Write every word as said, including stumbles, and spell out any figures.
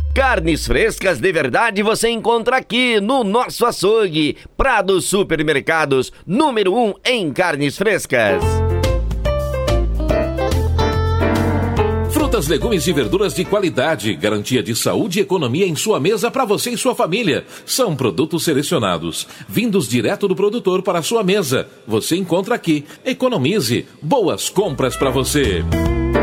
Carnes frescas de verdade você encontra aqui no nosso açougue. Prado Supermercados, número um em carnes frescas. Frutas, legumes e verduras de qualidade, garantia de saúde e economia em sua mesa para você e sua família. São produtos selecionados, vindos direto do produtor para a sua mesa. Você encontra aqui. Economize. Boas compras para você.